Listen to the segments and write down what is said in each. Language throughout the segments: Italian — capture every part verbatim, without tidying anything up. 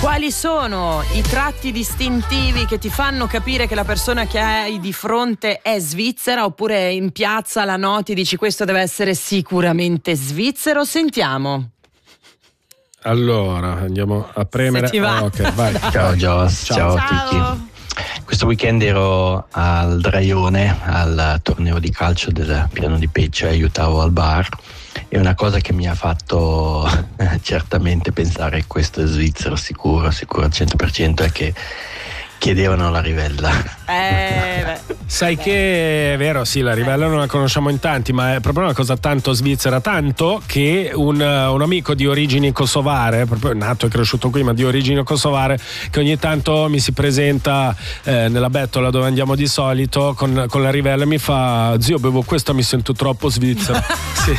Quali sono i tratti distintivi che ti fanno capire che la persona che hai di fronte è svizzera, oppure in piazza la noti, dici questo deve essere sicuramente svizzero? Sentiamo. Allora, andiamo a premere. Se ti va. Oh, ok, vai. Ciao Gios, ciao, Ciao. a tutti. Questo weekend ero al Draione, al torneo di calcio del Piano di Peccia, e aiutavo al bar, e una cosa che mi ha fatto certamente pensare che questo è svizzero sicuro, sicuro al cento per cento, è che chiedevano la rivella. Eh, beh. Sai che è vero, sì, la rivella non la conosciamo in tanti, ma è proprio una cosa tanto svizzera, tanto che un, un amico di origini kosovare, proprio nato e cresciuto qui, ma di origini kosovare, che ogni tanto mi si presenta eh, nella bettola dove andiamo di solito con, con la rivella, e mi fa: zio, bevo questa, mi sento troppo svizzero. Sì.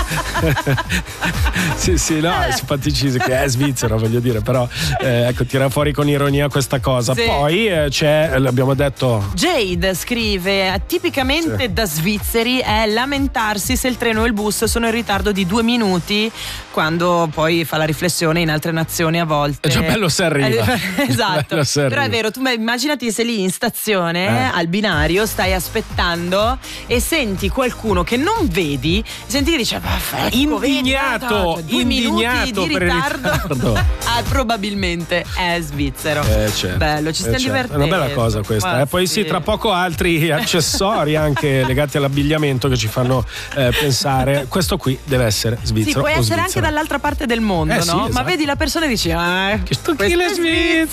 Sì, sì, no, è simpaticissimo, che è svizzero, voglio dire, però eh, ecco, tira fuori con ironia questa cosa. Sì. Poi eh, c'è, l'abbiamo detto, Jade scrive: tipicamente Sì. da svizzeri è lamentarsi se il treno e il bus sono in ritardo di due minuti, quando poi fa la riflessione: in altre nazioni a volte è già bello se arriva. Esatto. Bello se Però arriva. è vero, tu immaginati se lì in stazione Eh. al binario stai aspettando e senti qualcuno che non vedi, senti che dice: "Vaffanculo, Indignato, vedi, due indignato minuti di per il ritardo." ritardo. Ah, probabilmente è svizzero. Eh, certo, Bello, ci eh, stiamo certo. divertendo. È una bella cosa questa. Ma eh. Poi sì, sì. tra poco altri accessori anche legati all'abbigliamento che ci fanno eh, pensare questo qui deve essere Sì, svizzero. puoi o essere svizzera. anche dall'altra parte del mondo, Eh, no? sì, Ma esatto. vedi la persona e dici: ah, Che sto questo chi è è svizzero.